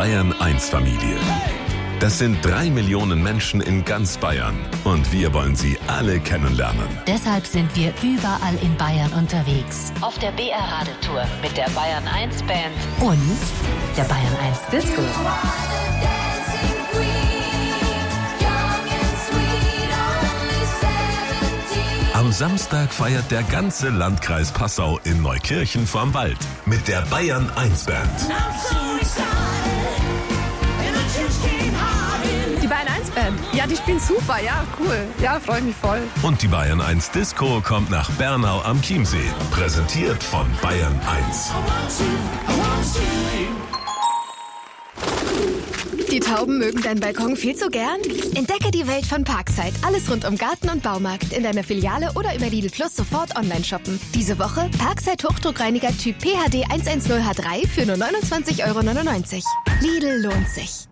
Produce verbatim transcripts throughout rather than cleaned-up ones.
Bayern eins Familie. Das sind drei Millionen Menschen in ganz Bayern und wir wollen sie alle kennenlernen. Deshalb sind wir überall in Bayern unterwegs. Auf der B R-Radeltour mit der Bayern eins Band und der Bayern eins Disco. Am Samstag feiert der ganze Landkreis Passau in Neukirchen vorm Wald mit der Bayern eins Band. Die Bayern eins Band, ja, die spielen super, ja, cool. Ja, freue ich mich voll. Und die Bayern eins Disco kommt nach Bernau am Chiemsee. Präsentiert von Bayern eins. Die Tauben mögen deinen Balkon viel zu gern? Entdecke die Welt von Parkside. Alles rund um Garten und Baumarkt. In deiner Filiale oder über Lidl Plus sofort online shoppen. Diese Woche Parkside Hochdruckreiniger Typ P H D hundertzehn H drei für nur neunundzwanzig Euro neunundneunzig. Lidl lohnt sich.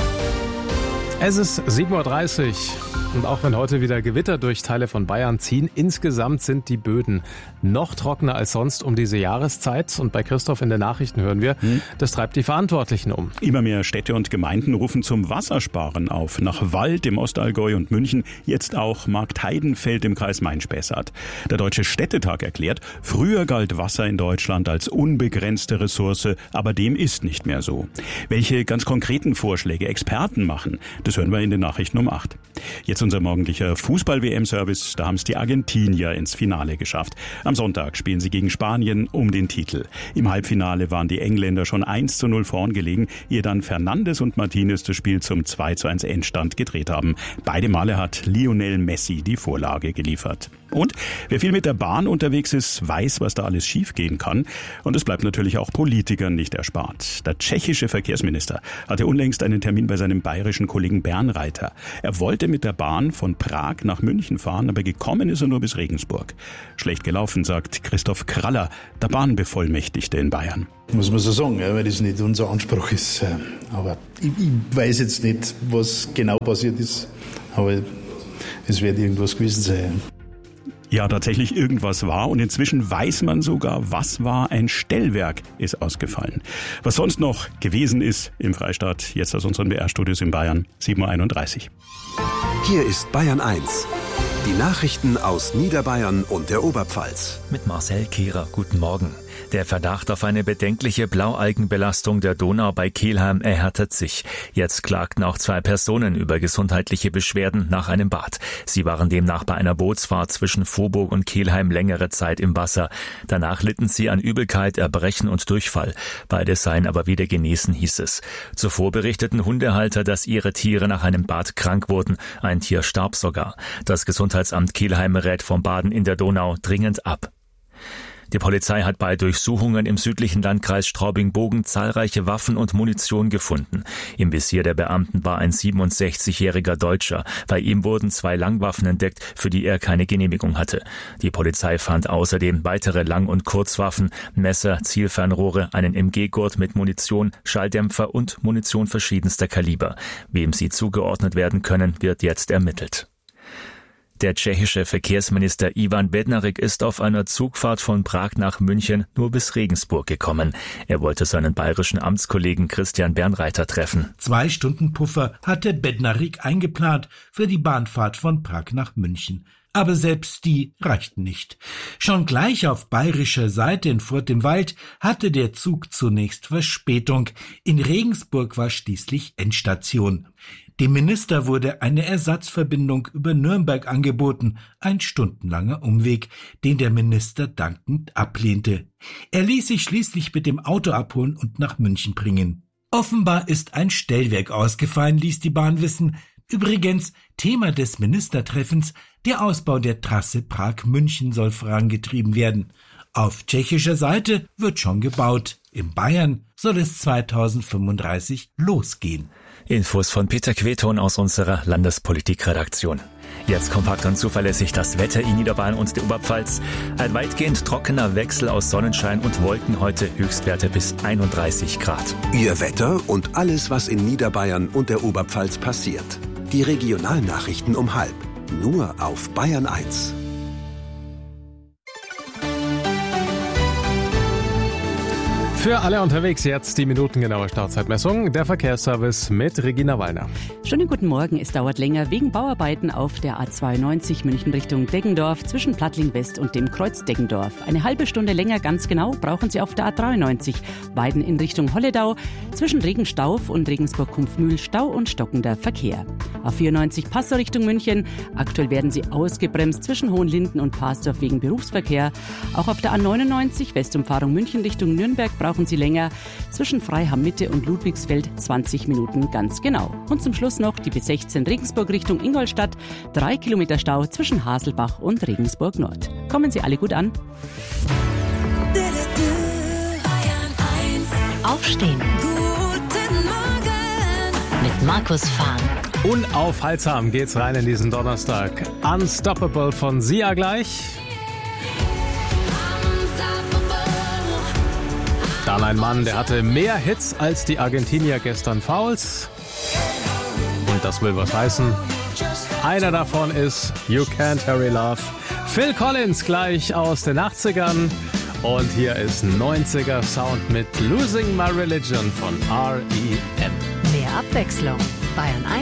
Es ist sieben Uhr dreißig und auch wenn heute wieder Gewitter durch Teile von Bayern ziehen, insgesamt sind die Böden noch trockener als sonst um diese Jahreszeit. Und bei Christoph in den Nachrichten hören wir, hm. das treibt die Verantwortlichen um. Immer mehr Städte und Gemeinden rufen zum Wassersparen auf. Nach Wald im Ostallgäu und München, jetzt auch Marktheidenfeld im Kreis Main-Spessart. Der Deutsche Städtetag erklärt, früher galt Wasser in Deutschland als unbegrenzte Ressource, aber dem ist nicht mehr so. Welche ganz konkreten Vorschläge Experten machen, das hören wir in den Nachrichten um acht. Jetzt unser morgendlicher Fußball-W M-Service. Da haben es die Argentinier ins Finale geschafft. Am Sonntag spielen sie gegen Spanien um den Titel. Im Halbfinale waren die Engländer schon eins zu null vorn gelegen, ehe dann Fernandes und Martinez das Spiel zum zwei zu eins Endstand gedreht haben. Beide Male hat Lionel Messi die Vorlage geliefert. Und wer viel mit der Bahn unterwegs ist, weiß, was da alles schiefgehen kann. Und es bleibt natürlich auch Politikern nicht erspart. Der tschechische Verkehrsminister hatte unlängst einen Termin bei seinem bayerischen Kollegen Bernreiter. Er wollte mit der Bahn von Prag nach München fahren, aber gekommen ist er nur bis Regensburg. Schlecht gelaufen, sagt Christoph Kraller, der Bahnbevollmächtigte in Bayern. Muss man so sagen, ja, weil das nicht unser Anspruch ist. Aber ich, ich weiß jetzt nicht, was genau passiert ist, aber es wird irgendwas gewesen sein. Ja, tatsächlich irgendwas war und inzwischen weiß man sogar, was war. Ein Stellwerk ist ausgefallen. Was sonst noch gewesen ist im Freistaat, jetzt aus unseren B R-Studios in Bayern, sieben Uhr einunddreißig. Hier ist Bayern eins. Die Nachrichten aus Niederbayern und der Oberpfalz. Mit Marcel Kehrer, guten Morgen. Der Verdacht auf eine bedenkliche Blaualgenbelastung der Donau bei Kelheim erhärtet sich. Jetzt klagten auch zwei Personen über gesundheitliche Beschwerden nach einem Bad. Sie waren demnach bei einer Bootsfahrt zwischen Vorburg und Kelheim längere Zeit im Wasser. Danach litten sie an Übelkeit, Erbrechen und Durchfall. Beide seien aber wieder genesen, hieß es. Zuvor berichteten Hundehalter, dass ihre Tiere nach einem Bad krank wurden. Ein Tier starb sogar. Das Gesundheitsamt Kelheim rät vom Baden in der Donau dringend ab. Die Polizei hat bei Durchsuchungen im südlichen Landkreis Straubing-Bogen zahlreiche Waffen und Munition gefunden. Im Visier der Beamten war ein siebenundsechzigjähriger Deutscher. Bei ihm wurden zwei Langwaffen entdeckt, für die er keine Genehmigung hatte. Die Polizei fand außerdem weitere Lang- und Kurzwaffen, Messer, Zielfernrohre, einen M G-Gurt mit Munition, Schalldämpfer und Munition verschiedenster Kaliber. Wem sie zugeordnet werden können, wird jetzt ermittelt. Der tschechische Verkehrsminister Ivan Bednarik ist auf einer Zugfahrt von Prag nach München nur bis Regensburg gekommen. Er wollte seinen bayerischen Amtskollegen Christian Bernreiter treffen. Zwei Stunden Puffer hatte Bednarik eingeplant für die Bahnfahrt von Prag nach München. Aber selbst die reichten nicht. Schon gleich auf bayerischer Seite in Furt im Wald hatte der Zug zunächst Verspätung. In Regensburg war schließlich Endstation. Dem Minister wurde eine Ersatzverbindung über Nürnberg angeboten, ein stundenlanger Umweg, den der Minister dankend ablehnte. Er ließ sich schließlich mit dem Auto abholen und nach München bringen. Offenbar ist ein Stellwerk ausgefallen, ließ die Bahn wissen. Übrigens, Thema des Ministertreffens, der Ausbau der Trasse Prag-München soll vorangetrieben werden. Auf tschechischer Seite wird schon gebaut. In Bayern soll es zweitausendfünfunddreißig losgehen. Infos von Peter Queton aus unserer Landespolitikredaktion. Jetzt kompakt und zuverlässig das Wetter in Niederbayern und der Oberpfalz. Ein weitgehend trockener Wechsel aus Sonnenschein und Wolken, heute Höchstwerte bis einunddreißig Grad. Ihr Wetter und alles, was in Niederbayern und der Oberpfalz passiert. Die Regionalnachrichten um halb. Nur auf Bayern eins. Für alle unterwegs jetzt die minutengenaue Startzeitmessung. Der Verkehrsservice mit Regina Wallner. Schönen guten Morgen. Es dauert länger wegen Bauarbeiten auf der A zweiundneunzig München Richtung Deggendorf zwischen Plattling West und dem Kreuz Deggendorf. Eine halbe Stunde länger ganz genau brauchen Sie auf der A dreiundneunzig Weiden in Richtung Holledau zwischen Regenstauf und Regensburg-Kumpfmühl Stau und stockender Verkehr. A vierundneunzig Passau Richtung München. Aktuell werden Sie ausgebremst zwischen Hohenlinden und Parsdorf wegen Berufsverkehr. Auch auf der A neunundneunzig Westumfahrung München Richtung Nürnberg brauchen Sie länger. Zwischen Freiham Mitte und Ludwigsfeld zwanzig Minuten ganz genau. Und zum Schluss noch die B sechzehn Regensburg Richtung Ingolstadt. Drei Kilometer Stau zwischen Haselbach und Regensburg Nord. Kommen Sie alle gut an. Aufstehen. Guten Morgen. Mit Markus Fahn. Unaufhaltsam geht's rein in diesen Donnerstag. Unstoppable von Sia gleich. Dann ein Mann, der hatte mehr Hits als die Argentinier gestern Fouls. Und das will was heißen. Einer davon ist You Can't Hurry Love. Phil Collins gleich aus den achtzigern. Und hier ist neunziger Sound mit Losing My Religion von R E M. Mehr Abwechslung. Bayern eins.